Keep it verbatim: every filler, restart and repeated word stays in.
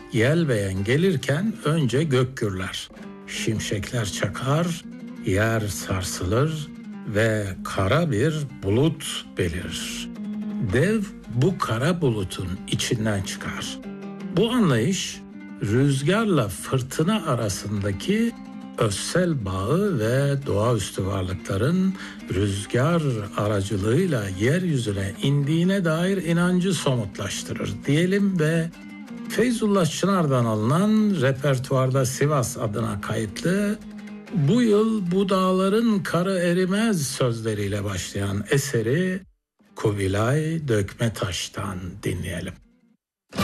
Yel beyen gelirken önce gök gürler, şimşekler çakar, yer sarsılır ve kara bir bulut belirir. Dev bu kara bulutun içinden çıkar. Bu anlayış rüzgarla fırtına arasındaki özsel bağı ve doğaüstü varlıkların rüzgar aracılığıyla yeryüzüne indiğine dair inancı somutlaştırır diyelim ve Feyzullah Çınar'dan alınan repertuarda Sivas adına kayıtlı bu yıl bu dağların karı erimez sözleriyle başlayan eseri Kubilay Dökmetaş'tan dinleyelim.